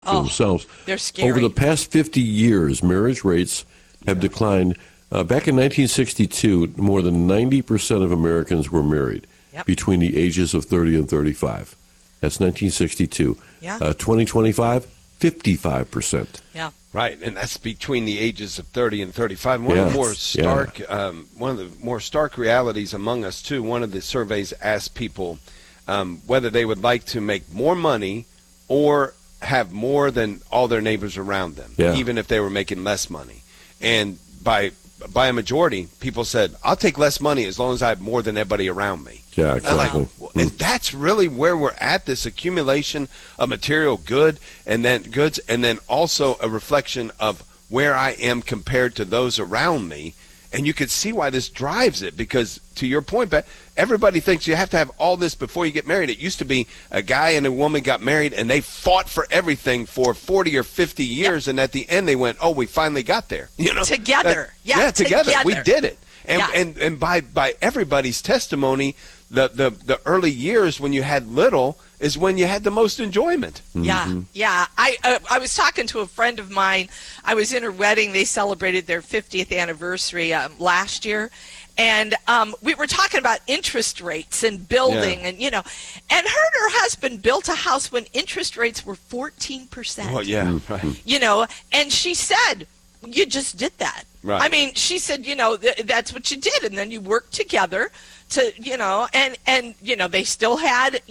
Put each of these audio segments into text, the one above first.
themselves. They're scary. Over the past 50 years, marriage rates have declined. Back in 1962, more than 90% of Americans were married between the ages of 30 and 35. That's 1962. 2025, 55%. Yeah. Right, and that's between the ages of 30 and 35. One of the more stark realities among us too. One of the surveys asked people whether they would like to make more money or have more than all their neighbors around them, even if they were making less money. And by a majority, people said, "I'll take less money as long as I have more than everybody around me." Yeah, exactly. And that's really where we're at, this accumulation of material goods, and then also a reflection of where I am compared to those around me. And you can see why this drives it, because to your point, Pat, everybody thinks you have to have all this before you get married. It used to be a guy and a woman got married and they fought for everything for 40 or 50 years, and at the end they went, "Oh, we finally got there." Together. Together. We did it. And by everybody's testimony, the early years when you had little is when you had the most enjoyment. Yeah. I was talking to a friend of mine. I was in her wedding. They celebrated their 50th anniversary last year. And we were talking about interest rates and building, and her and her husband built a house when interest rates were 14%. Well, right. And she said, "You just did that." Right. I mean, she said, that's what you did, and then you worked together to, and they still had,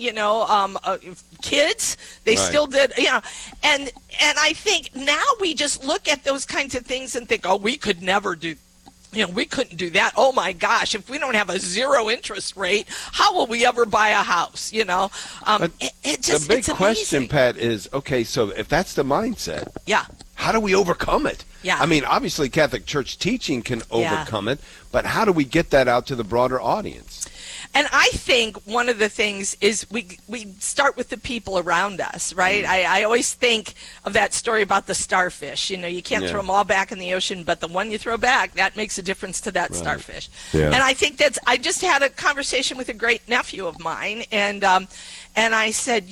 kids. They still did, and I think now we just look at those kinds of things and think, "Oh, we could never do." We couldn't do that. Oh my gosh, if we don't have a zero interest rate, how will we ever buy a house? The big question, Pat, is, okay, so if that's the mindset, how do we overcome it? I mean, obviously Catholic Church teaching can overcome it, but how do we get that out to the broader audience? And I think one of the things is we start with the people around us, right? I always think of that story about the starfish. You can't throw them all back in the ocean, but the one you throw back, that makes a difference to that starfish. And I think I just had a conversation with a great nephew of mine, and I said,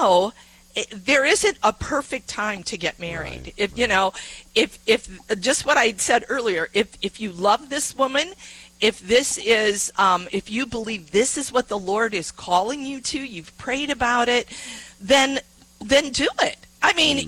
there isn't a perfect time to get married. If just what I said earlier, if you love this woman, if this is, if you believe this is what the Lord is calling you to, you've prayed about it, then do it. I mean,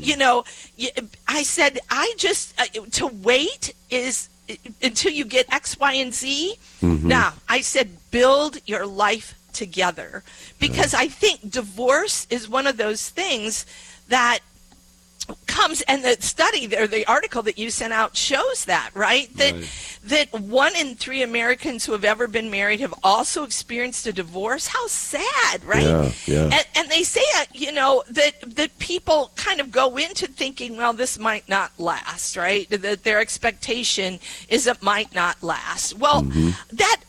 I said, to wait is until you get X, Y, and Z. Now, I said, build your life together, because I think divorce is one of those things that comes, and the study or the article that you sent out shows that, right? That 1 in 3 Americans who have ever been married have also experienced a divorce. How sad, right? And they say that people kind of go into thinking, well, this might not last, right? That their expectation is it might not last. Well, that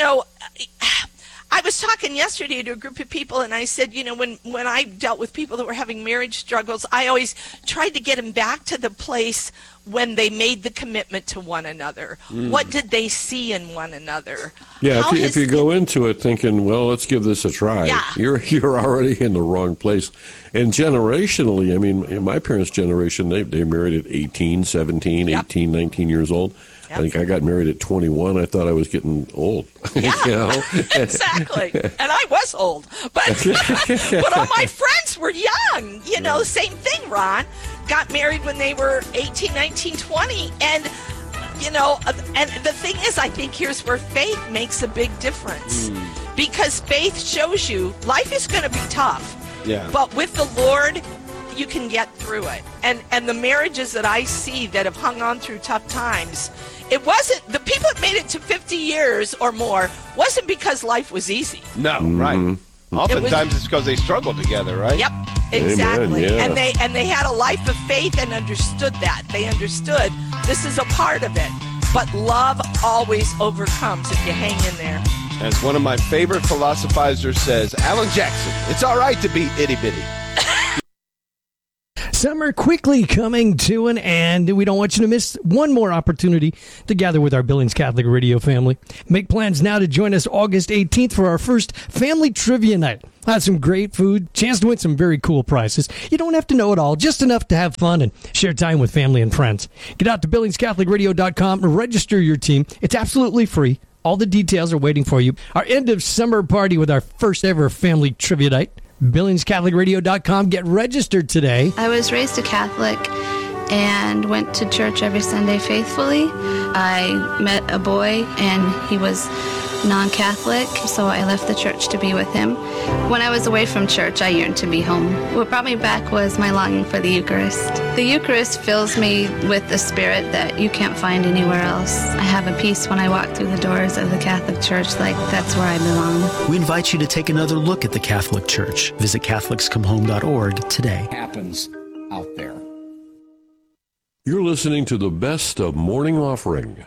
I was talking yesterday to a group of people, and I said, when I dealt with people that were having marriage struggles, I always tried to get them back to the place when they made the commitment to one another. What did they see in one another? Yeah, if you go into it thinking, well, let's give this a try, you're already in the wrong place. And generationally, I mean, in my parents' generation, they married at 18, 17, 18, 19 years old. I think I got married at 21. I thought I was getting old. Exactly. And I was old. But all my friends were young. Same thing, Ron. Got married when they were 18, 19, 20. And, and the thing is, I think here's where faith makes a big difference. Because faith shows you life is going to be tough. But with the Lord, you can get through it. And the marriages that I see that have hung on through tough times, it wasn't, the people that made it to 50 years or more wasn't because life was easy. No, right. Oftentimes it's because they struggled together, right? Yep, exactly. Amen, And they had a life of faith and understood that. They understood this is a part of it. But love always overcomes if you hang in there. As one of my favorite philosophizers says, Alan Jackson, it's all right to be itty-bitty. Summer quickly coming to an end. We don't want you to miss one more opportunity to gather with our Billings Catholic Radio family. Make plans now to join us August 18th for our first family trivia night. Have some great food, chance to win some very cool prizes. You don't have to know it all, just enough to have fun and share time with family and friends. Get out to BillingsCatholicRadio.com and register your team. It's absolutely free. All the details are waiting for you. Our end of summer party with our first ever family trivia night. BillingsCatholicRadio.com. Get registered today. I was raised a Catholic and went to church every Sunday faithfully. I met a boy and he was non-Catholic, so I left the church to be with him. When I was away from church, I yearned to be home. What brought me back was my longing for the Eucharist. The Eucharist fills me with the spirit that you can't find anywhere else. I have a peace when I walk through the doors of the Catholic Church, like that's where I belong. We invite you to take another look at the Catholic Church. Visit CatholicsComeHome.org today. Happens out there. You're listening to the best of Morning Offering.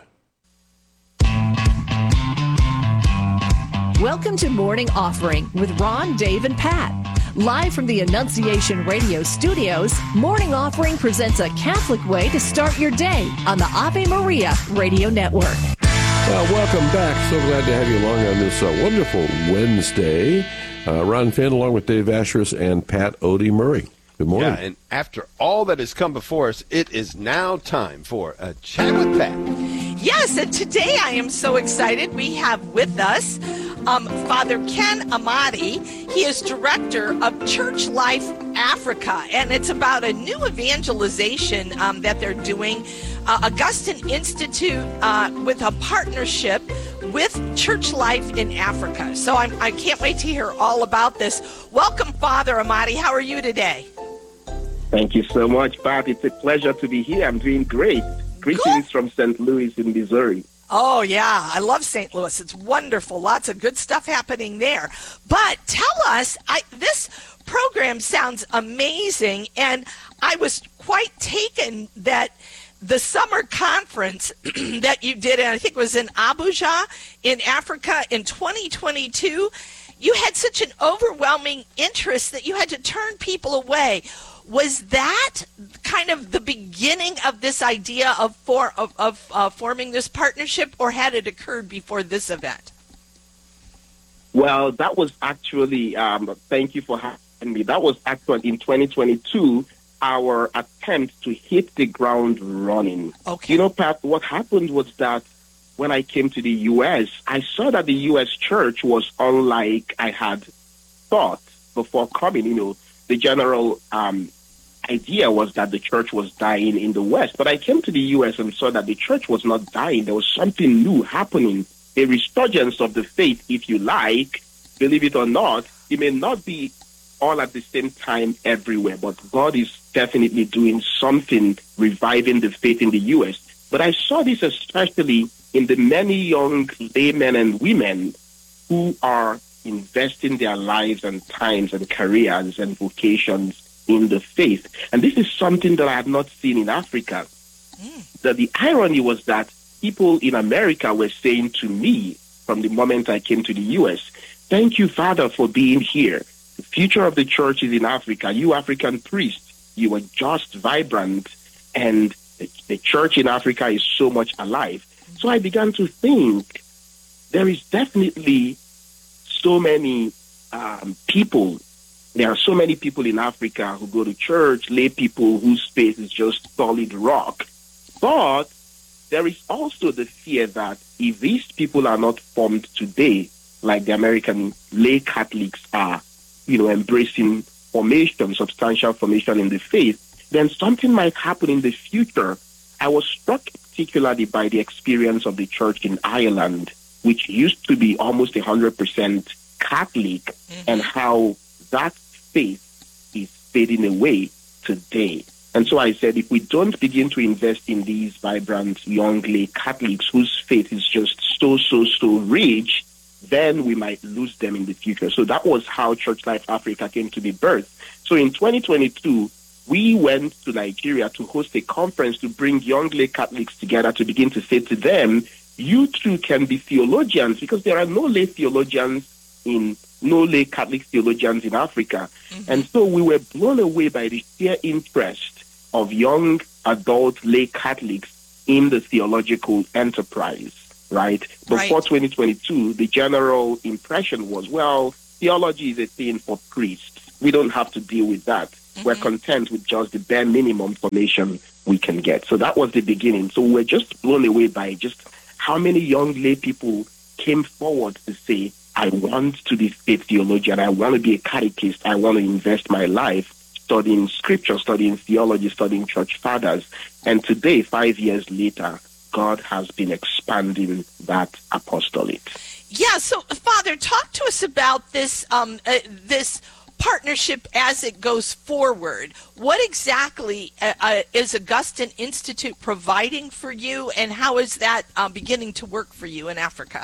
Welcome to Morning Offering with Ron, Dave, and Pat. Live from the Annunciation Radio studios, Morning Offering presents a Catholic way to start your day on the Ave Maria Radio Network. Welcome back. So glad to have you along on this wonderful Wednesday. Ron Finn along with Dave Asheris and Pat Odie Murray. Good morning. Yeah, and after all that has come before us, it is now time for a chat with Pat. Yes, and today I am so excited. We have with us Father Ken Amati. He is director of Church Life Africa, and it's about a new evangelization that they're doing. Augustine Institute with a partnership with Church Life in Africa. So I can't wait to hear all about this. Welcome, Father Amati. How are you today? Thank you so much, Pat. It's a pleasure to be here. I'm doing great. Greetings from St. Louis in Missouri. Oh, yeah. I love St. Louis. It's wonderful. Lots of good stuff happening there. But tell us, this program sounds amazing, and I was quite taken that the summer conference that you did, and I think it was in Abuja in Africa in 2022, you had such an overwhelming interest that you had to turn people away. Was that kind of the beginning of this idea of forming this partnership, or had it occurred before this event? Well, that was actually, thank you for having me. That was actually in 2022, our attempt to hit the ground running. Okay. You know, Pat, what happened was that when I came to the U.S., I saw that the U.S. church was unlike I had thought before coming. You know, the general idea was that the church was dying in the West. But I came to the U.S. and saw that the church was not dying. There was something new happening, a resurgence of the faith, if you like. Believe it or not, it may not be all at the same time everywhere, but God is definitely doing something, reviving the faith in the U.S. But I saw this especially in the many young laymen and women who are investing their lives and times and careers and vocations in the faith. And this is something that I had not seen in Africa. That the irony was that people in America were saying to me from the moment I came to the U.S., thank you, Father, for being here. The future of the church is in Africa. You African priests, you are just vibrant, and the church in Africa is so much alive. So I began to think there is definitely so many people. There are so many people in Africa who go to church, lay people whose faith is just solid rock. But there is also the fear that if these people are not formed today, like the American lay Catholics are, you know, embracing formation, substantial formation in the faith, then something might happen in the future. I was struck particularly by the experience of the church in Ireland, which used to be almost 100% Catholic, and how that faith is fading away today. And so I said, if we don't begin to invest in these vibrant young lay Catholics whose faith is just so rich, then we might lose them in the future. So that was how Church Life Africa came to be birthed. So in 2022, we went to Nigeria to host a conference to bring young lay Catholics together to begin to say to them, you too can be theologians, because there are no lay theologians in no lay Catholic theologians in Africa. And so we were blown away by the sheer interest of young adult lay Catholics in the theological enterprise, right? Before 2022, the general impression was, well, theology is a thing for priests. We don't have to deal with that. We're content with just the bare minimum formation we can get. So that was the beginning. So we were just blown away by just how many young lay people came forward to say, I want to be a theologian. I want to be a catechist. I want to invest my life studying scripture, studying theology, studying church fathers. And today, 5 years later, God has been expanding that apostolate. Yeah, so Father, talk to us about this this partnership as it goes forward. What exactly is Augustine Institute providing for you, and how is that beginning to work for you in Africa?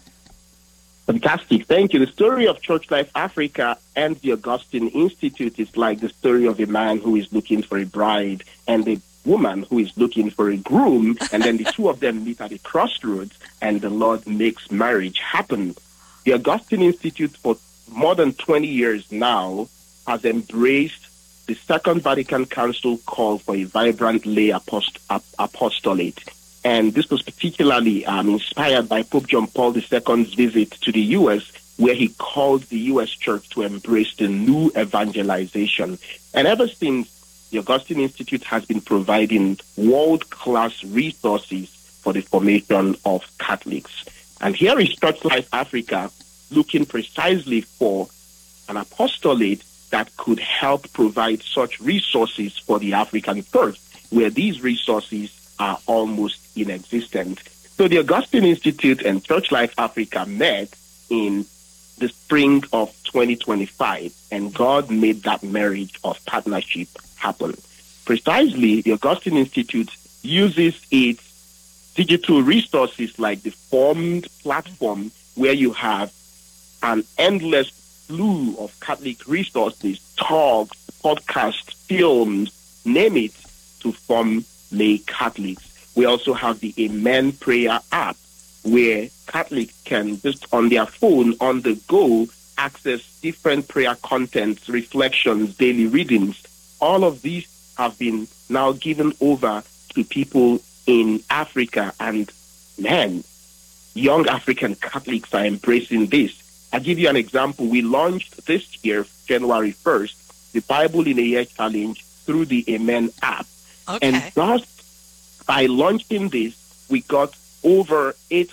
Fantastic. Thank you. The story of Church Life Africa and the Augustine Institute is like the story of a man who is looking for a bride and a woman who is looking for a groom, and then the two of them meet at a crossroads, and the Lord makes marriage happen. The Augustine Institute, for more than 20 years now, has embraced the Second Vatican Council call for a vibrant lay apostolate. And this was particularly inspired by Pope John Paul II's visit to the U.S., where he called the U.S. Church to embrace the new evangelization. And ever since, the Augustine Institute has been providing world-class resources for the formation of Catholics. And here is Church Life Africa looking precisely for an apostolate that could help provide such resources for the African church, where these resources are almost inexistent. So the Augustine Institute and Church Life Africa met in the spring of 2025, and God made that marriage of partnership happen. Precisely, the Augustine Institute uses its digital resources like the Formed platform, where you have an endless slew of Catholic resources, talks, podcasts, films, name it, to form lay Catholics. We also have the Amen Prayer app, where Catholics can just on their phone, on the go, access different prayer contents, reflections, daily readings. All of these have been now given over to people in Africa, and man, young African Catholics are embracing this. I'll give you an example. We launched this year, January 1st, the Bible in a Year Challenge through the Amen app. Okay. And thus, by launching this, we got over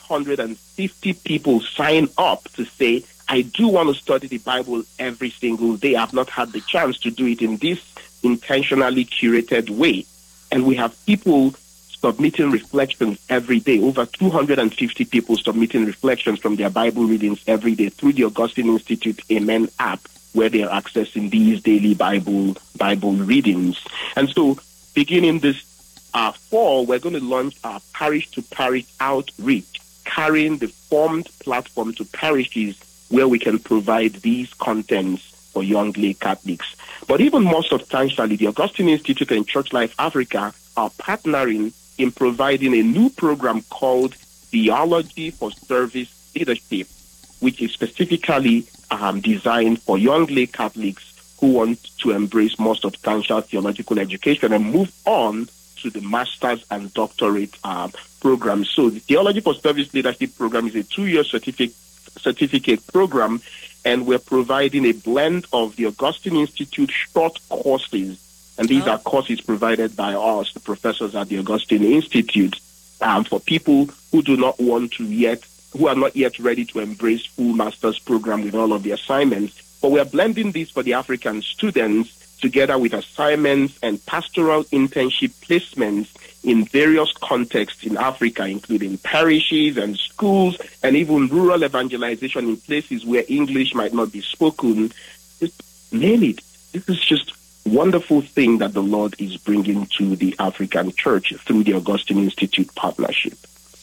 850 people sign up to say, I do want to study the Bible every single day. I've not had the chance to do it in this intentionally curated way. And we have people submitting reflections every day, over 250 people submitting reflections from their Bible readings every day through the Augustine Institute Amen app, where they are accessing these daily Bible readings. And so, beginning this fall, we're going to launch our parish-to-parish outreach, carrying the Formed platform to parishes where we can provide these contents for young lay Catholics. But even more substantially, the Augustine Institute and Church Life Africa are partnering in providing a new program called Theology for Service Leadership, which is specifically designed for young lay Catholics who want to embrace more substantial theological education and move on to the master's and doctorate program. So the Theology for Service Leadership program is a 2-year certificate program, and we're providing a blend of the Augustine Institute short courses. And these are courses provided by us, the professors at the Augustine Institute, for people who do not want to yet, who are not yet ready to embrace full master's program with all of the assignments. But we're blending these for the African students together with assignments and pastoral internship placements in various contexts in Africa, including parishes and schools, and even rural evangelization in places where English might not be spoken. Just name it. This is just wonderful thing that the Lord is bringing to the African church through the Augustine Institute partnership.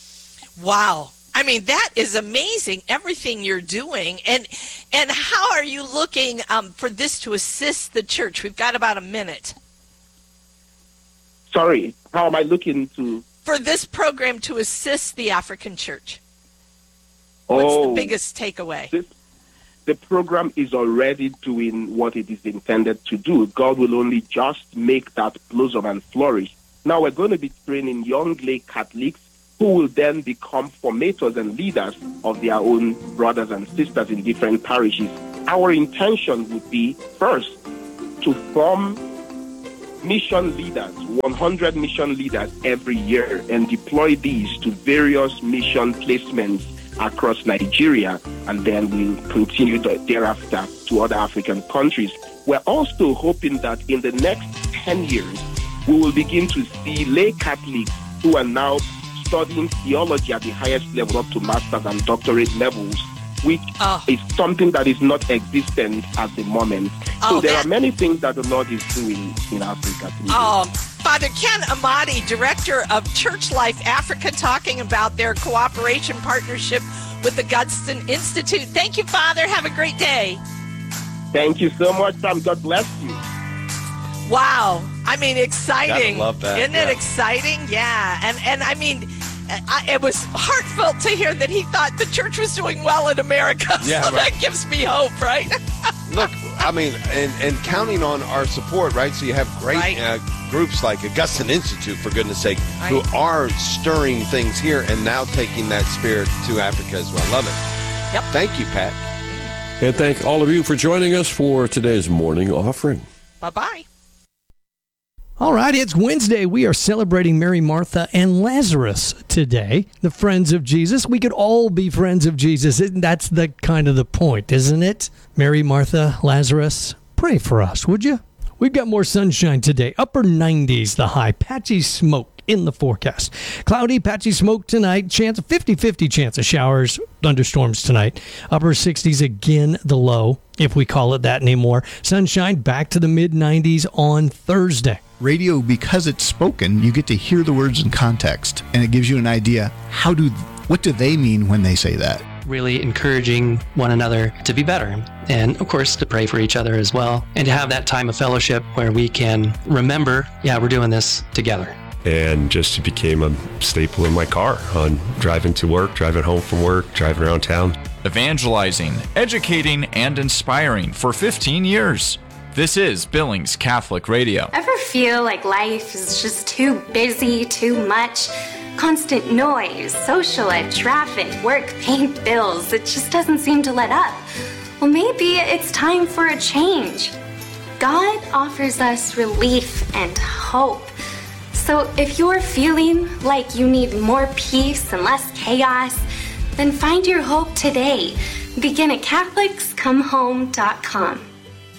Wow. I mean, that is amazing, everything you're doing. And how are you looking for this to assist the church? We've got about a minute. Sorry, how am I looking to? For this program to assist the African church. What's the biggest takeaway? the program is already doing what it is intended to do. God will only just make that blossom and flourish. Now we're going to be training young lay Catholics who will then become formators and leaders of their own brothers and sisters in different parishes. Our intention would be, first, to form mission leaders, 100 mission leaders every year, and deploy these to various mission placements across Nigeria, and then we'll continue thereafter to other African countries. We're also hoping that in the next 10 years, we will begin to see lay Catholics who are now studying theology at the highest level, up to master's and doctorate levels, which is something that is not existent at the moment. So there are many things that the Lord is doing in Africa. Father Ken Amadi, Director of Church Life Africa, talking about their cooperation partnership with the Gadsden Institute. Thank you, Father. Have a great day. Thank you so much, Sam. God bless you. Wow. I mean, exciting. I love that. Isn't it exciting? Yeah. And I mean, it was heartfelt to hear that he thought the church was doing well in America. Yeah, so that gives me hope, right? Look, I mean, and counting on our support, right? So you have great groups like Augustine Institute, for goodness sake, who are stirring things here and now taking that spirit to Africa as well. Love it. Yep. Thank you, Pat. And thank all of you for joining us for today's morning offering. Bye-bye. All right, it's Wednesday. We are celebrating Mary, Martha, and Lazarus today, the friends of Jesus. We could all be friends of Jesus. That's the kind of the point, isn't it? Mary, Martha, Lazarus, pray for us, would you? We've got more sunshine today. Upper 90s, the high. Patchy smoke in the forecast. Cloudy, patchy smoke tonight. 50-50 chance of showers, thunderstorms tonight. Upper 60s again, the low, if we call it that anymore. Sunshine back to the mid-90s on Thursday. Radio, because it's spoken, you get to hear the words in context, and it gives you an idea, what do they mean when they say that? Really encouraging one another to be better, and of course to pray for each other as well, and to have that time of fellowship where we can remember, we're doing this together. And just became a staple in my car on driving to work, driving home from work, driving around town. Evangelizing, educating, and inspiring for 15 years. This is Billings Catholic Radio. Ever feel like life is just too busy, too much? Constant noise, social life, traffic, work, paying bills. It just doesn't seem to let up. Well, maybe it's time for a change. God offers us relief and hope. So if you're feeling like you need more peace and less chaos, then find your hope today. Begin at CatholicsComeHome.com.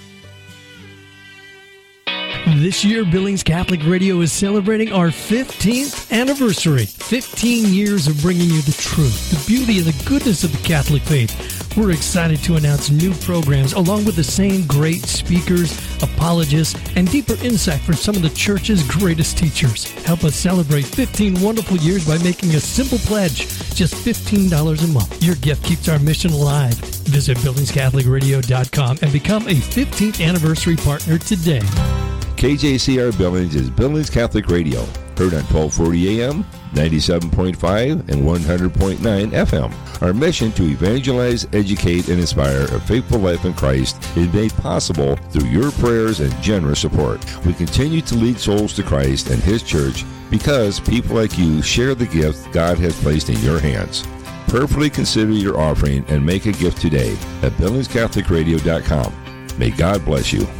This year, Billings Catholic Radio is celebrating our 15th anniversary. 15 years of bringing you the truth, the beauty, and the goodness of the Catholic faith. We're excited to announce new programs along with the same great speakers, apologists, and deeper insight from some of the Church's greatest teachers. Help us celebrate 15 wonderful years by making a simple pledge, just $15 a month. Your gift keeps our mission alive. Visit BillingsCatholicRadio.com and become a 15th anniversary partner today. KJCR Billings is Billings Catholic Radio, heard on 1240 AM, 97.5, and 100.9 FM. Our mission to evangelize, educate, and inspire a faithful life in Christ is made possible through your prayers and generous support. We continue to lead souls to Christ and His Church because people like you share the gift God has placed in your hands. Prayerfully consider your offering and make a gift today at BillingsCatholicRadio.com. May God bless you.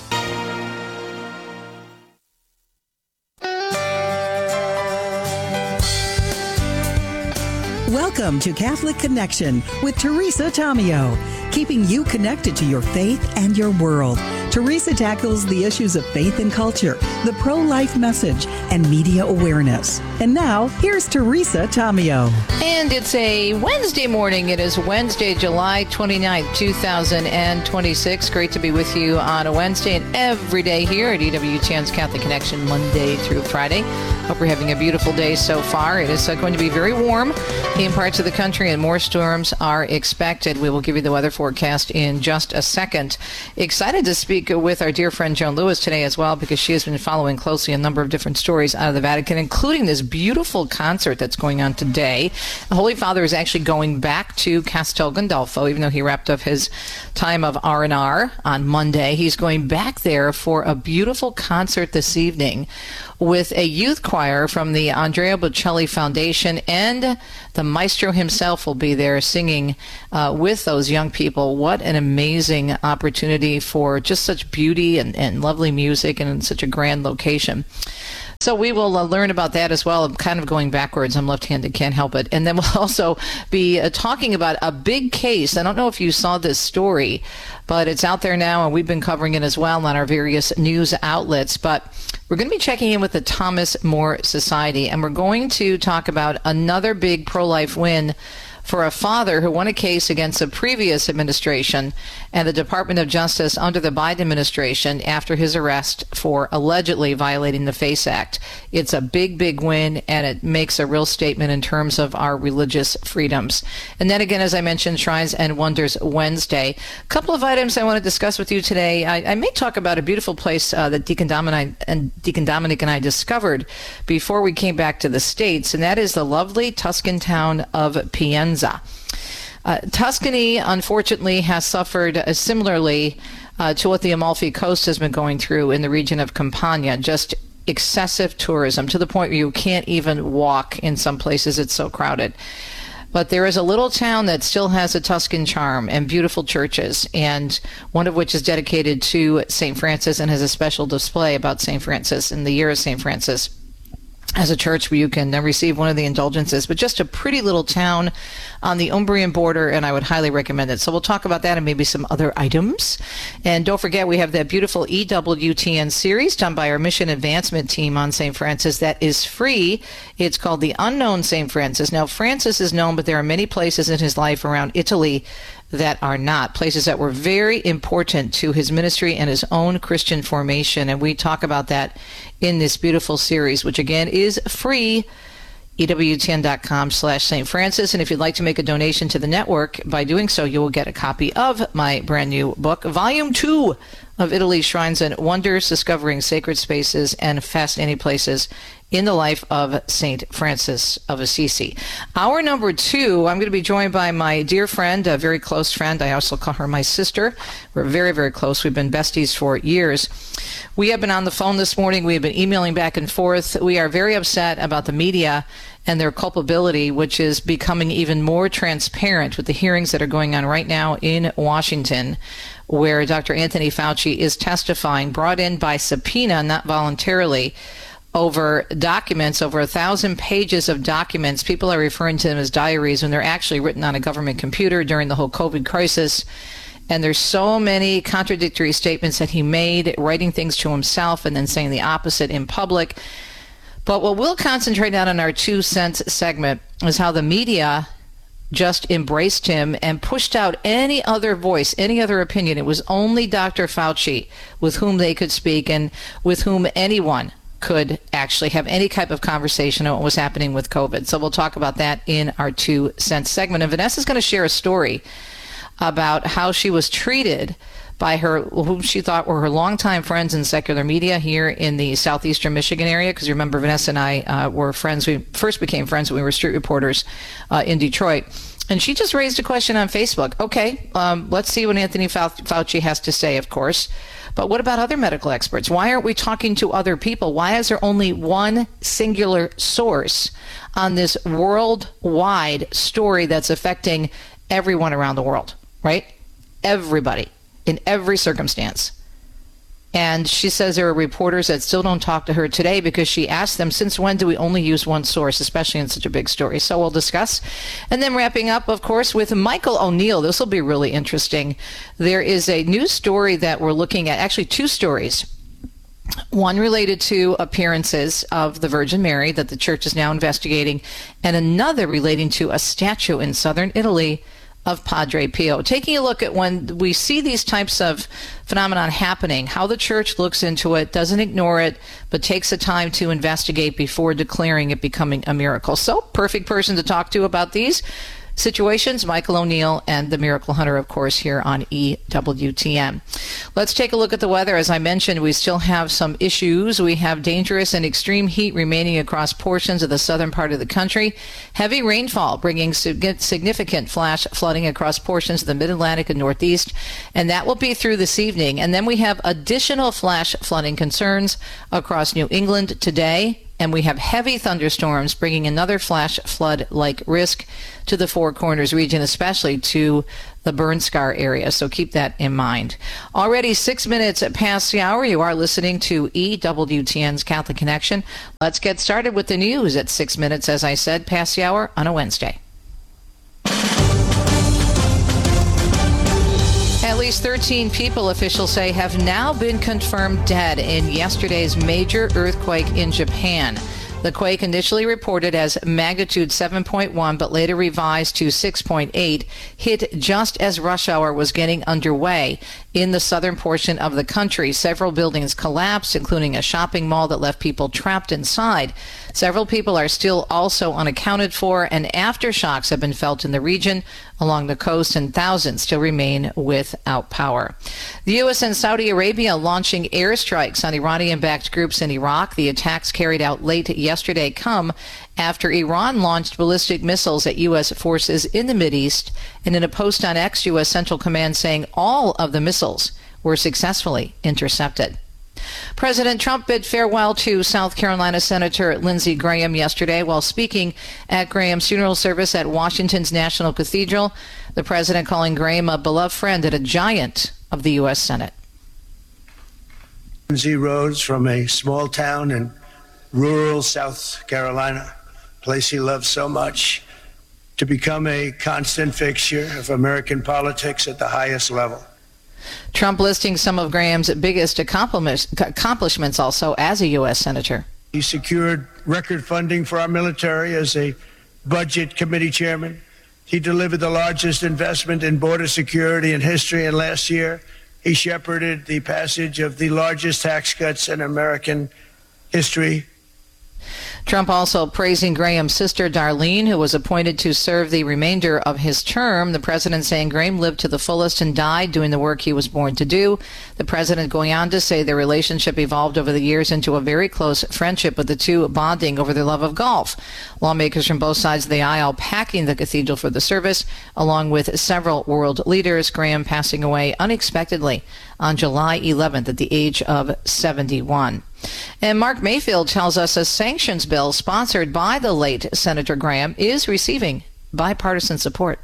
Welcome to Catholic Connection with Teresa Tomeo, keeping you connected to your faith and your world. Teresa tackles the issues of faith and culture, the pro-life message, and media awareness. And now, here's Teresa Tomeo. And it's a Wednesday morning. It is Wednesday, July 29th, 2026. Great to be with you on a Wednesday and every day here at EWTN's Catholic Connection, Monday through Friday. Hope you're having a beautiful day so far. It is going to be very warm in parts of the country, and more storms are expected. We will give you the weather forecast in just a second. Excited to speak with our dear friend Joan Lewis today as well, because she has been following closely a number of different stories out of the Vatican, including this beautiful concert that's going on today. The Holy Father is actually going back to Castel Gandolfo, even though he wrapped up his time of R&R on Monday. He's going back there for a beautiful concert this evening with a youth choir from the Andrea Bocelli Foundation, and the maestro himself will be there singing with those young people. What an amazing opportunity for just such beauty and lovely music, and in such a grand location. So we will learn about that as well. I'm kind of going backwards. I'm left-handed, can't help it. And then we'll also be talking about a big case. I don't know if you saw this story, but it's out there now, and we've been covering it as well on our various news outlets. But we're going to be checking in with the Thomas More Society, and we're going to talk about another big pro-life win for a father who won a case against a previous administration and the Department of Justice under the Biden administration after his arrest for allegedly violating the FACE Act. It's a big, big win, and it makes a real statement in terms of our religious freedoms. And then again, as I mentioned, Shrines and Wonders Wednesday. A couple of items I want to discuss with you today. I may talk about a beautiful place that Deacon Dominic and I discovered before we came back to the States, and that is the lovely Tuscan town of Pienza. Tuscany, unfortunately, has suffered similarly to what the Amalfi Coast has been going through in the region of Campania, just excessive tourism to the point where you can't even walk in some places. It's so crowded. But there is a little town that still has a Tuscan charm and beautiful churches, and one of which is dedicated to St. Francis and has a special display about St. Francis in the year of St. Francis, as a church where you can receive one of the indulgences. But just a pretty little town on the Umbrian border, and I would highly recommend it. So we'll talk about that and maybe some other items. And don't forget, we have that beautiful EWTN series done by our mission advancement team on St. Francis that is free. It's called The Unknown St. Francis. Now, Francis is known, but there are many places in his life around Italy that are not, places that were very important to his ministry and his own Christian formation. And we talk about that in this beautiful series, which again is free, EWTN.com/St. Francis. And if you'd like to make a donation to the network, by doing so, you will get a copy of my brand new book, Volume 2 of Italy's Shrines and Wonders, Discovering Sacred Spaces and Fascinating Places in the Life of St. Francis of Assisi. Hour number 2, I'm going to be joined by my dear friend, a very close friend. I also call her my sister. We're very, very close. We've been besties for years. We have been on the phone this morning. We have been emailing back and forth. We are very upset about the media and their culpability, which is becoming even more transparent with the hearings that are going on right now in Washington, where Dr. Anthony Fauci is testifying, brought in by subpoena, not voluntarily, over documents, over 1,000 pages of documents. People are referring to them as diaries when they're actually written on a government computer during the whole COVID crisis. And there's so many contradictory statements that he made, writing things to himself and then saying the opposite in public. But what we'll concentrate on in our 2 cents segment is how the media just embraced him and pushed out any other voice, any other opinion. It was only Dr. Fauci with whom they could speak and with whom anyone could actually have any type of conversation on what was happening with COVID. So we'll talk about that in our 2 cents segment. And Vanessa's going to share a story about how she was treated by her, whom she thought were her longtime friends in secular media here in the southeastern Michigan area. Because you remember, Vanessa and I were friends. We first became friends when we were street reporters in Detroit. And she just raised a question on Facebook. Okay, let's see what Anthony Fauci has to say, of course. But what about other medical experts? Why aren't we talking to other people? Why is there only one singular source on this worldwide story that's affecting everyone around the world, right? Everybody, in every circumstance. And she says there are reporters that still don't talk to her today because she asked them, since when do we only use one source, especially in such a big story? So we'll discuss. And then wrapping up, of course, with Michael O'Neill. This will be really interesting. There is a news story that we're looking at, actually 2 stories. One related to appearances of the Virgin Mary that the church is now investigating, and another relating to a statue in southern Italy of Padre Pio. Taking a look at when we see these types of phenomenon happening, how the church looks into it, doesn't ignore it, but takes the time to investigate before declaring it becoming a miracle. So, perfect person to talk to about these situations, Michael O'Neill and the Miracle Hunter, of course, here on EWTN. Let's take a look at the weather. As I mentioned, we still have some issues. We have dangerous and extreme heat remaining across portions of the southern part of the country. Heavy rainfall bringing significant flash flooding across portions of the mid-Atlantic and Northeast, and that will be through this evening. And then we have additional flash flooding concerns across New England today. And we have heavy thunderstorms bringing another flash flood-like risk to the Four Corners region, especially to the burn scar area. So keep that in mind. Already 6 minutes past the hour. You are listening to EWTN's Catholic Connection. Let's get started with the news at 6 minutes, as I said, past the hour on a Wednesday. At least 13 people, officials say, have now been confirmed dead in yesterday's major earthquake in Japan. The quake, initially reported as magnitude 7.1 but later revised to 6.8, hit just as rush hour was getting underway in the southern portion of the country. Several buildings collapsed, including a shopping mall that left people trapped inside. Several people are still also unaccounted for, and aftershocks have been felt in the region along the coast, and thousands still remain without power. The U.S. and Saudi Arabia launching airstrikes on Iranian-backed groups in Iraq. The attacks carried out late yesterday come after Iran launched ballistic missiles at U.S. forces in the Mideast, and in a post on X, U.S. Central Command saying all of the missiles were successfully intercepted. President Trump bid farewell to South Carolina Senator Lindsey Graham yesterday while speaking at Graham's funeral service at Washington's National Cathedral. The president calling Graham a beloved friend and a giant of the U.S. Senate. Lindsey rose from a small town in rural South Carolina, a place he loved so much, to become a constant fixture of American politics at the highest level. Trump listing some of Graham's biggest accomplishments also as a U.S. Senator. He secured record funding for our military as a budget committee chairman. He delivered the largest investment in border security in history, and last year he shepherded the passage of the largest tax cuts in American history. Trump also praising Graham's sister, Darlene, who was appointed to serve the remainder of his term. The president saying Graham lived to the fullest and died doing the work he was born to do. The president going on to say their relationship evolved over the years into a very close friendship, with the two bonding over their love of golf. Lawmakers from both sides of the aisle packing the cathedral for the service, along with several world leaders. Graham passing away unexpectedly on July 11th at the age of 71. And Mark Mayfield tells us a sanctions bill sponsored by the late Senator Graham is receiving bipartisan support.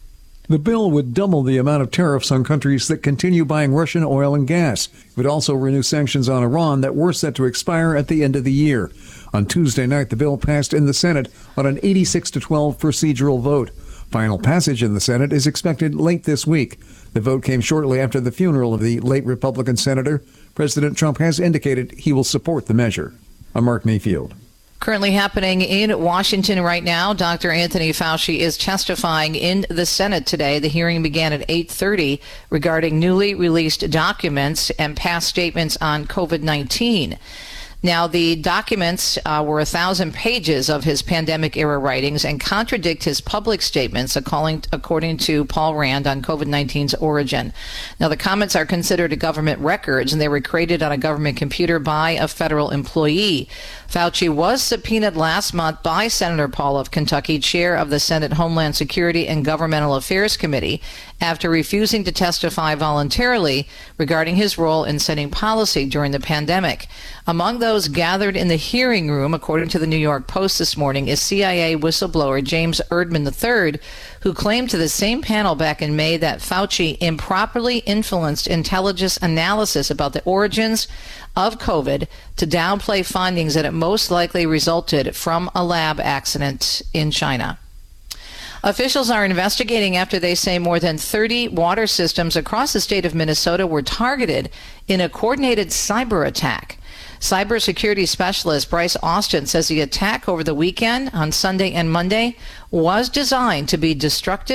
The bill would double the amount of tariffs on countries that continue buying Russian oil and gas. It would also renew sanctions on Iran that were set to expire at the end of the year. On Tuesday night, the bill passed in the Senate on an 86-12 procedural vote. Final passage in the Senate is expected late this week. The vote came shortly after the funeral of the late Republican senator. President Trump has indicated he will support the measure. I'm Mark Mayfield. Currently happening in Washington right now, Dr. Anthony Fauci is testifying in the Senate today. The hearing began at 8:30 regarding newly released documents and past statements on COVID-19. Now, the documents were 1,000 pages of his pandemic-era writings and contradict his public statements, according to Paul Rand, on COVID-19's origin. Now, the comments are considered government records, and they were created on a government computer by a federal employee. Fauci was subpoenaed last month by Senator Paul of Kentucky, chair of the Senate Homeland Security and Governmental Affairs Committee, after refusing to testify voluntarily regarding his role in setting policy during the pandemic. Among those gathered in the hearing room, according to the New York Post this morning, is CIA whistleblower James Erdman III, who claimed to the same panel back in May that Fauci improperly influenced intelligence analysis about the origins of COVID to downplay findings that it most likely resulted from a lab accident in China. Officials are investigating after they say more than 30 water systems across the state of Minnesota were targeted in a coordinated cyber attack. Cybersecurity specialist Bryce Austin says the attack over the weekend on Sunday and Monday was designed to be destructive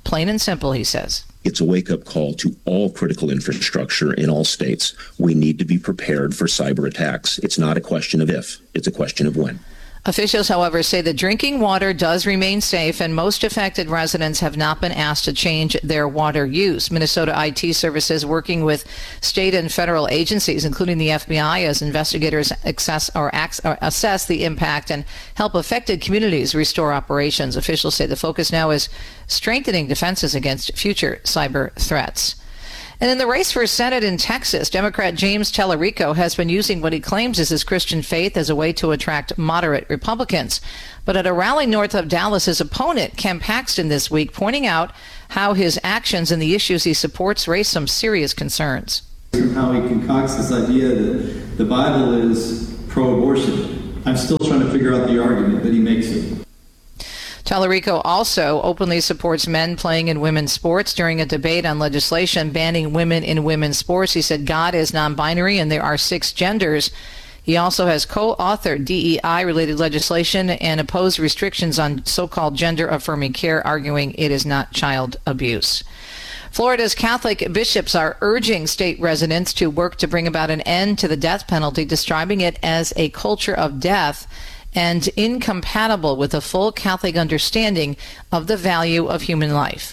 Plain and simple, he says. It's a wake-up call to all critical infrastructure in all states. We need to be prepared for cyber attacks. It's not a question of if, it's a question of when. Officials, however, say the drinking water does remain safe, and most affected residents have not been asked to change their water use. Minnesota IT Services, working with state and federal agencies, including the FBI, as investigators assess the impact and help affected communities restore operations. Officials say the focus now is strengthening defenses against future cyber threats. And in the race for Senate in Texas, Democrat James Tallarico has been using what he claims is his Christian faith as a way to attract moderate Republicans. But at a rally north of Dallas, his opponent, Ken Paxton, this week, pointing out how his actions and the issues he supports raise some serious concerns. How he concocts this idea that the Bible is pro-abortion. I'm still trying to figure out the argument, but he makes it. Tallarico also openly supports men playing in women's sports. During a debate on legislation banning women in women's sports, he said God is non-binary and there are 6 genders. He also has co-authored DEI-related legislation and opposed restrictions on so-called gender-affirming care, arguing it is not child abuse. Florida's Catholic bishops are urging state residents to work to bring about an end to the death penalty, describing it as a culture of death and incompatible with a full Catholic understanding of the value of human life.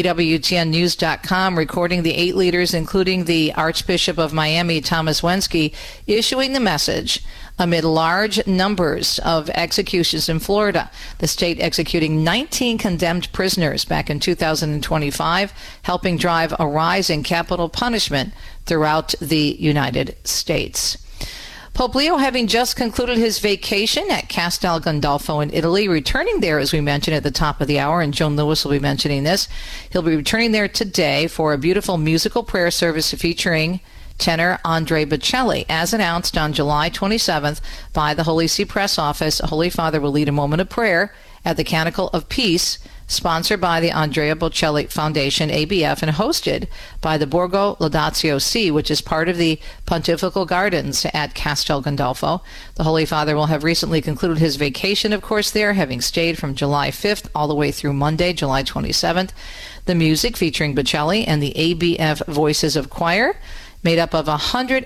EWTNnews.com recording the 8 leaders, including the Archbishop of Miami, Thomas Wensky, issuing the message amid large numbers of executions in Florida. The state executing 19 condemned prisoners back in 2025, helping drive a rise in capital punishment throughout the United States. Pope Leo, having just concluded his vacation at Castel Gandolfo in Italy, returning there, as we mentioned at the top of the hour, and Joan Lewis will be mentioning this. He'll be returning there today for a beautiful musical prayer service featuring tenor Andrea Bocelli. As announced on July 27th by the Holy See Press Office, Holy Father will lead a moment of prayer at the Canticle of Peace, sponsored by the Andrea Bocelli Foundation, ABF, and hosted by the Borgo Laudatio Si, which is part of the Pontifical Gardens at Castel Gandolfo. The Holy Father will have recently concluded his vacation, of course, there, having stayed from July 5th all the way through Monday, July 27th. The music featuring Bocelli and the ABF Voices of Choir, made up of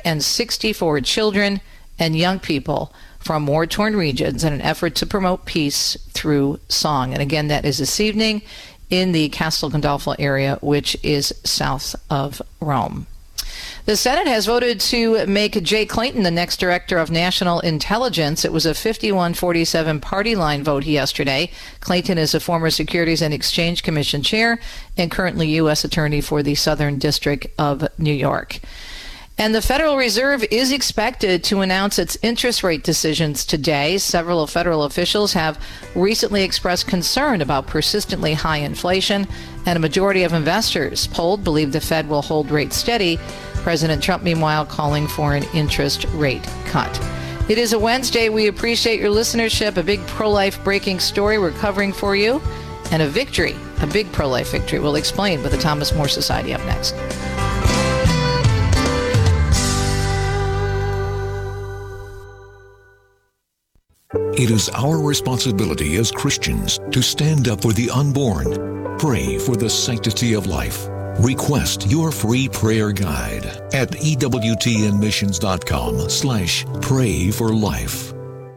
164 children and young people from war-torn regions in an effort to promote peace through song. And again, that is this evening in the Castel Gandolfo area, which is south of Rome. The Senate has voted to make Jay Clayton the next director of national intelligence. It was a 51-47 party line vote yesterday. Clayton is a former Securities and Exchange Commission chair and currently U.S. Attorney for the Southern District of New York. And the Federal Reserve is expected to announce its interest rate decisions today. Several federal officials have recently expressed concern about persistently high inflation, and a majority of investors polled believe the Fed will hold rates steady. President Trump, meanwhile, calling for an interest rate cut. It is a Wednesday. We appreciate your listenership. A big pro-life breaking story we're covering for you, and a victory, a big pro-life victory. We'll explain with the Thomas More Society up next. It is our responsibility as Christians to stand up for the unborn, pray for the sanctity of life. Request your free prayer guide at EWTNmissions.com/pray for life.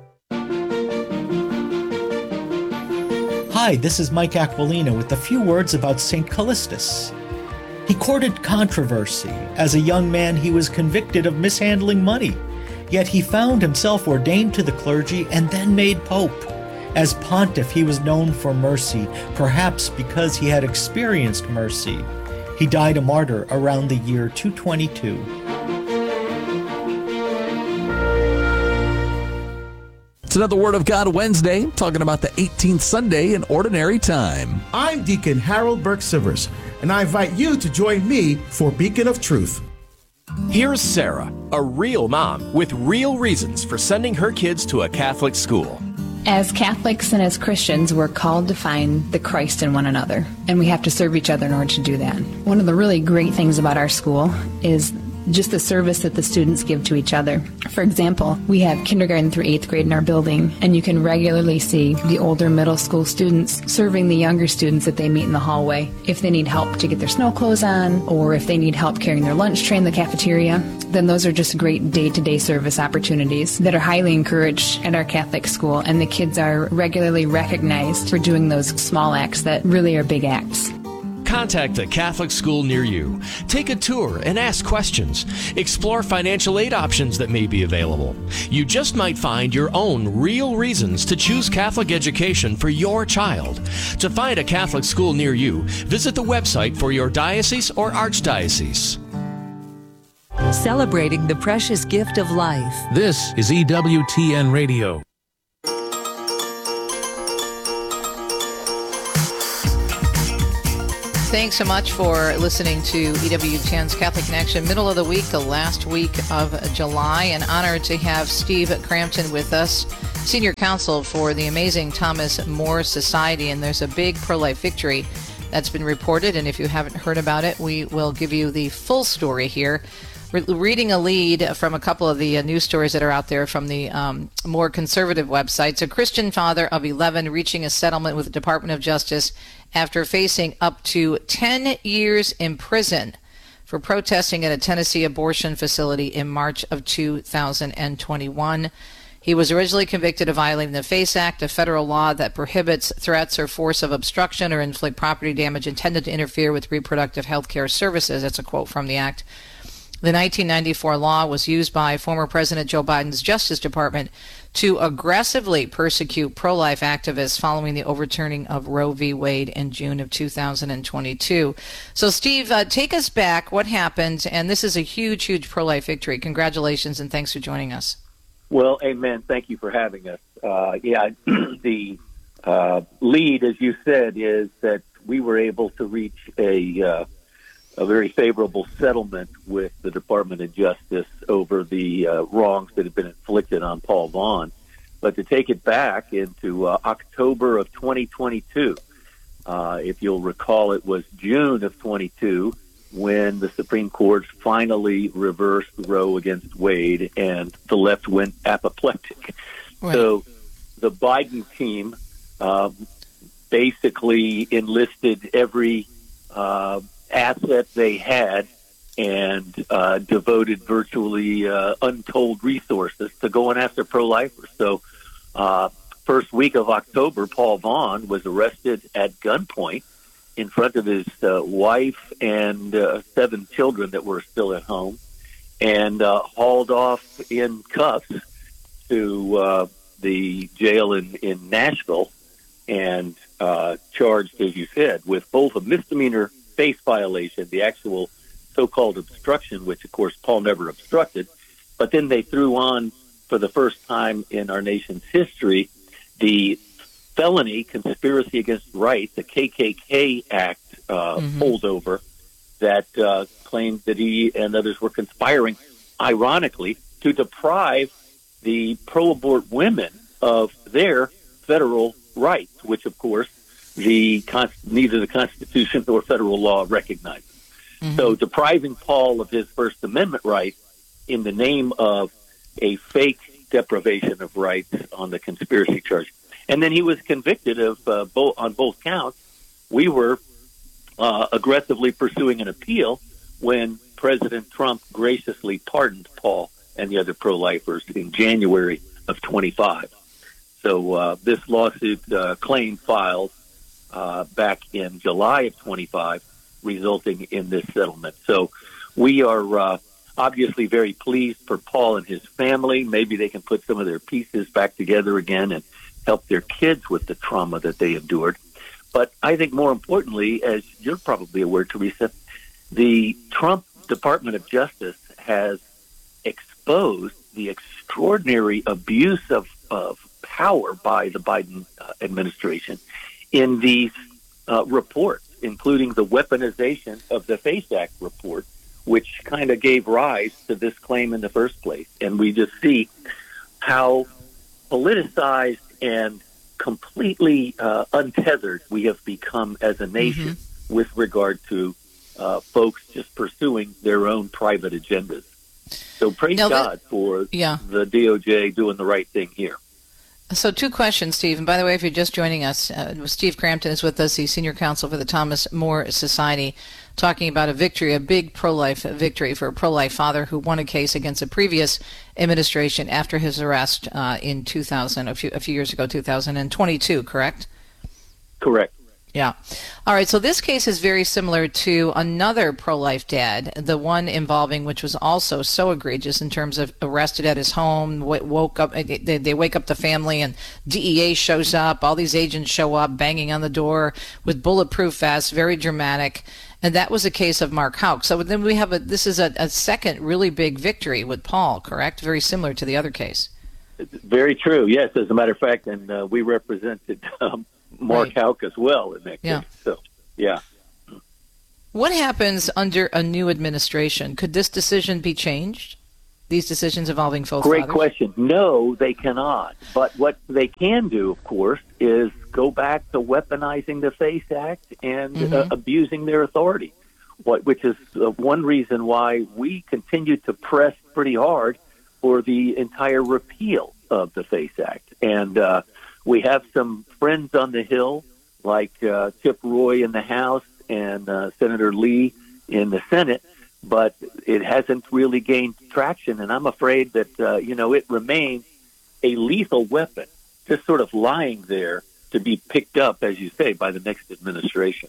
Hi, this is Mike Aquilina with a few words about St. Callistus. He courted controversy. As a young man, he was convicted of mishandling money. Yet he found himself ordained to the clergy and then made pope. As pontiff, he was known for mercy, perhaps because he had experienced mercy. He died a martyr around the year 222. It's another Word of God Wednesday, talking about the 18th Sunday in Ordinary Time. I'm Deacon Harold Burke-Sivers, and I invite you to join me for Beacon of Truth. Here's Sarah, a real mom with real reasons for sending her kids to a Catholic school. As Catholics and as Christians, we're called to find the Christ in one another, and we have to serve each other in order to do that. One of the really great things about our school is just the service that the students give to each other. For example, we have kindergarten through 8th grade in our building, and you can regularly see the older middle school students serving the younger students that they meet in the hallway. If they need help to get their snow clothes on, or if they need help carrying their lunch tray in the cafeteria, then those are just great day-to-day service opportunities that are highly encouraged at our Catholic school, and the kids are regularly recognized for doing those small acts that really are big acts. Contact a Catholic school near you. Take a tour and ask questions. Explore financial aid options that may be available. You just might find your own real reasons to choose Catholic education for your child. To find a Catholic school near you, visit the website for your diocese or archdiocese. Celebrating the precious gift of life. This is EWTN Radio. Thanks so much for listening to EWTN's Catholic Connection. Middle of the week, the last week of July. An honor to have Steve Crampton with us, Senior Counsel for the amazing Thomas More Society. And there's a big pro-life victory that's been reported. And if you haven't heard about it, we will give you the full story here. We're reading a lead from a couple of the news stories that are out there from the more conservative websites. A Christian father of 11 reaching a settlement with the Department of Justice after facing up to 10 years in prison for protesting at a Tennessee abortion facility in March of 2021. He was originally convicted of violating the FACE Act, a federal law that prohibits threats or force of obstruction or inflict property damage intended to interfere with reproductive health care services. That's a quote from the act. The 1994 law was used by former President Joe Biden's Justice Department to aggressively persecute pro-life activists following the overturning of Roe v. Wade in June of 2022. So, Steve, take us back. What happened? And this is a huge, huge pro-life victory. Congratulations, and thanks for joining us. Well, amen. Thank you for having us. The lead, as you said, is that we were able to reach a very favorable settlement with the Department of Justice over the wrongs that have been inflicted on Paul Vaughn. But to take it back into October of 2022, if you'll recall, it was June of 22 when the Supreme Court finally reversed Roe against Wade and the left went apoplectic. Right. So the Biden team basically enlisted every asset they had and devoted virtually untold resources to going after pro-lifers. So first week of October, Paul Vaughn was arrested at gunpoint in front of his wife and 7 children that were still at home and hauled off in cuffs to the jail in Nashville and charged, as you said, with both a misdemeanor FACE violation, the actual so-called obstruction, which, of course, Paul never obstructed. But then they threw on, for the first time in our nation's history, the felony conspiracy against rights, the KKK Act holdover that claimed that he and others were conspiring, ironically, to deprive the pro-abort women of their federal rights, which, of course, neither the Constitution nor federal law recognizes. So depriving Paul of his First Amendment rights in the name of a fake deprivation of rights on the conspiracy charge. And then he was convicted of on both counts. We were aggressively pursuing an appeal when President Trump graciously pardoned Paul and the other pro-lifers in January of 25. So this lawsuit claim filed back in July of 25, resulting in this settlement. So we are obviously very pleased for Paul and his family. Maybe they can put some of their pieces back together again and help their kids with the trauma that they endured. But I think more importantly, as you're probably aware, Teresa, the Trump Department of Justice has exposed the extraordinary abuse of power by the Biden administration in these reports, including the weaponization of the FACE Act report, which kind of gave rise to this claim in the first place. And we just see how politicized and completely untethered we have become as a nation with regard to folks just pursuing their own private agendas. So praise God for the DOJ doing the right thing here. So 2 questions, Steve. And by the way, if you're just joining us, Steve Crampton is with us. He's senior counsel for the Thomas More Society, talking about a victory, a big pro-life victory for a pro-life father who won a case against a previous administration after his arrest in 2000, a few years ago, 2022, correct? Correct. Yeah. All right. So this case is very similar to another pro-life dad, the one involving, which was also so egregious in terms of arrested at his home, woke up, they wake up the family and DEA shows up, all these agents show up banging on the door with bulletproof vests, very dramatic. And that was a case of Mark Houck. So then we have this is a second really big victory with Paul, correct? Very similar to the other case. Very true. Yes. As a matter of fact, and we represented Mark Houck as well in that case. So, yeah. What happens under a new administration? Could this decision be changed? These decisions involving both Great fathers? question. No, they cannot. But what they can do, of course, is go back to weaponizing the FACE Act and abusing their authority, which is one reason why we continue to press pretty hard for the entire repeal of the FACE Act. And we have some friends on the Hill, like Chip Roy in the House and Senator Lee in the Senate, but it hasn't really gained traction. And I'm afraid that, it remains a lethal weapon, just sort of lying there to be picked up, as you say, by the next administration.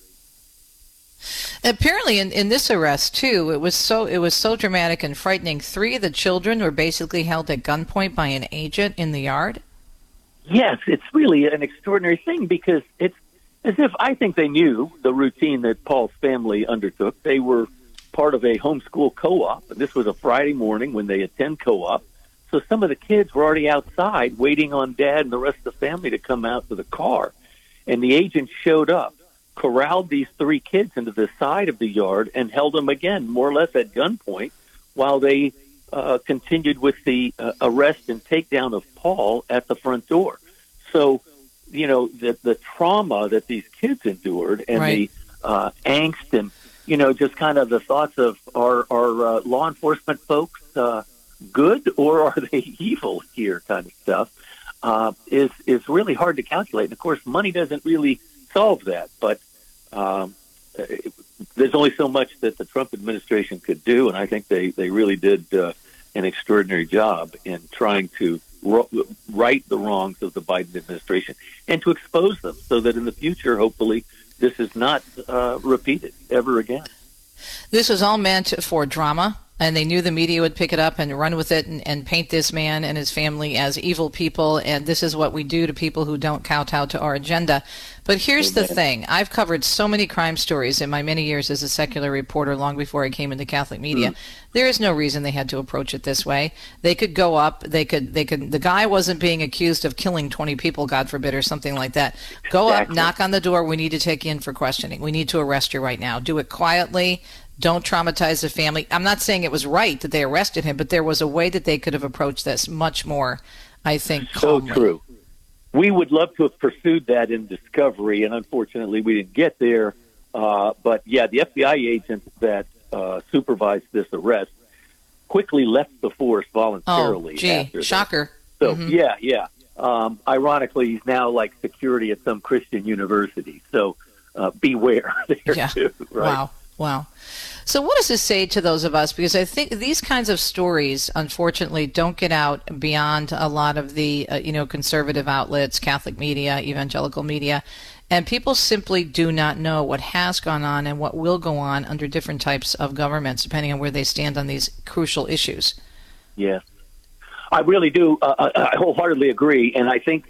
Apparently, in this arrest too, it was so dramatic and frightening. 3 of the children were basically held at gunpoint by an agent in the yard. Yes, it's really an extraordinary thing because it's as if I think they knew the routine that Paul's family undertook. They were part of a homeschool co-op, and this was a Friday morning when they attend co-op. So some of the kids were already outside waiting on Dad and the rest of the family to come out to the car. And the agent showed up, corralled these 3 kids into the side of the yard, and held them again, more or less at gunpoint, while they continued with the arrest and takedown of Paul at the front door. So, the trauma that these kids endured and the angst and, just kind of the thoughts of are law enforcement folks good or are they evil here kind of stuff is really hard to calculate. And, of course, money doesn't really solve that. But there's only so much that the Trump administration could do, and I think they really did an extraordinary job in trying to right the wrongs of the Biden administration and to expose them so that in the future, hopefully, this is not repeated ever again. This was all meant for drama, and they knew the media would pick it up and run with it and paint this man and his family as evil people, and this is what we do to people who don't kowtow to our agenda. But here's the thing. I've covered so many crime stories in my many years as a secular reporter long before I came into Catholic media. There is no reason they had to approach it this way. They could go up. The guy wasn't being accused of killing 20 people, God forbid, or something like that. Go up, knock on the door. We need to take you in for questioning. We need to arrest you right now. Do it quietly. Don't traumatize the family. I'm not saying it was right that they arrested him, but there was a way that they could have approached this much more, I think, calmly. So true. We would love to have pursued that in discovery, and unfortunately we didn't get there. But, yeah, the FBI agent that supervised this arrest quickly left the force voluntarily. Oh, gee, shocker. So, yeah. Ironically, he's now like security at some Christian university. So beware there, too. Right? Wow. So what does this say to those of us? Because I think these kinds of stories, unfortunately, don't get out beyond a lot of the, conservative outlets, Catholic media, evangelical media, and people simply do not know what has gone on and what will go on under different types of governments, depending on where they stand on these crucial issues. Yes, I really do. I wholeheartedly agree, and I think,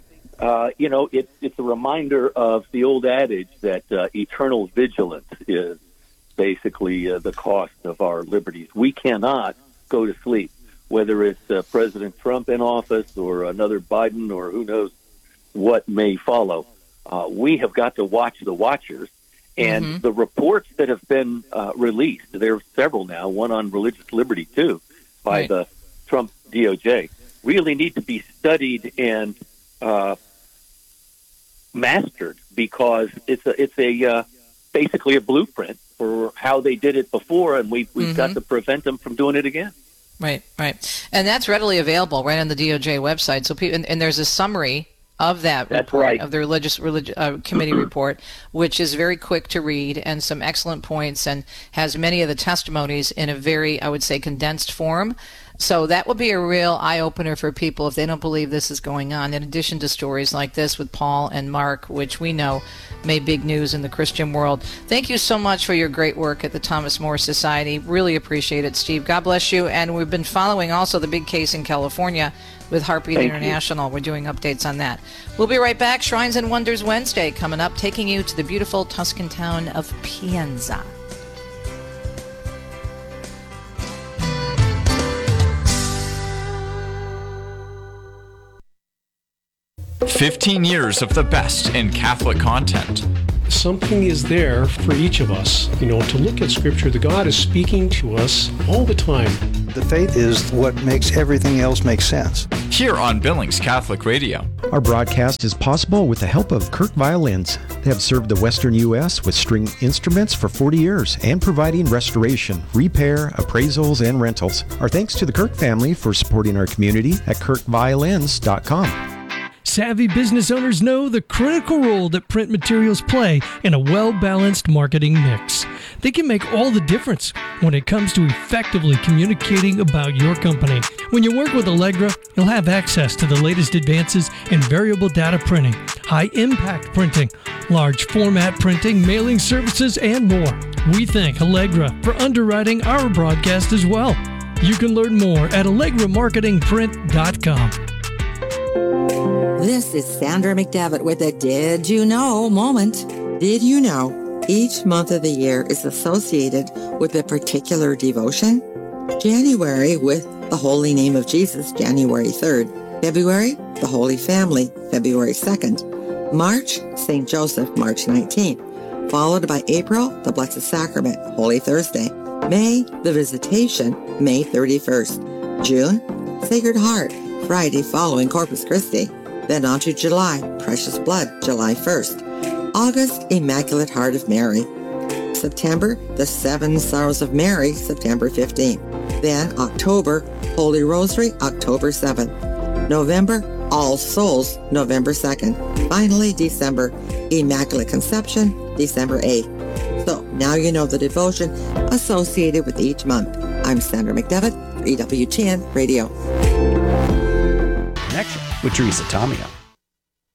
it's a reminder of the old adage that eternal vigilance is basically the cost of our liberties. We cannot go to sleep, whether it's President Trump in office or another Biden or who knows what may follow. We have got to watch the watchers. And the reports that have been released, there are several now, one on religious liberty too, by the Trump DOJ, really need to be studied and mastered because it's a basically a blueprint for how they did it before, and we've got to prevent them from doing it again. Right. And that's readily available right on the DOJ website. So people, and there's a summary of that report, of the religious committee report, which is very quick to read and some excellent points, and has many of the testimonies in a very, I would say, condensed form. So that would be a real eye-opener for people if they don't believe this is going on, in addition to stories like this with Paul and Mark, which we know made big news in the Christian world. Thank you so much for your great work at the Thomas More Society. Really appreciate it, Steve. God bless you. And we've been following also the big case in California with Heartbeat International. We're doing updates on that. We'll be right back. Shrines and Wonders Wednesday coming up, taking you to the beautiful Tuscan town of Pienza. "15 years of the best in Catholic content." Something is there for each of us, to look at Scripture. The God is speaking to us all the time. The faith is what makes everything else make sense. Here on Billings Catholic Radio. Our broadcast is possible with the help of Kirk Violins. They have served the Western U.S. with string instruments for 40 years and providing restoration, repair, appraisals, and rentals. Our thanks to the Kirk family for supporting our community at kirkviolins.com. Savvy business owners know the critical role that print materials play in a well-balanced marketing mix. They can make all the difference when it comes to effectively communicating about your company. When you work with Allegra, you'll have access to the latest advances in variable data printing, high-impact printing, large format printing, mailing services, and more. We thank Allegra for underwriting our broadcast as well. You can learn more at AllegraMarketingPrint.com. This is Sandra McDevitt with a Did You Know moment. Did you know each month of the year is associated with a particular devotion? January with the Holy Name of Jesus, January 3rd. February, the Holy Family, February 2nd. March, St. Joseph, March 19th. Followed by April, the Blessed Sacrament, Holy Thursday. May, the Visitation, May 31st. June, Sacred Heart, Friday following Corpus Christi. Then on to July, Precious Blood, July 1st. August, Immaculate Heart of Mary. September, the Seven Sorrows of Mary, September 15th. Then October, Holy Rosary, October 7th. November, All Souls, November 2nd. Finally, December, Immaculate Conception, December 8th. So now you know the devotion associated with each month. I'm Sandra McDevitt, EWTN Radio. Connection with Teresa Tomeo.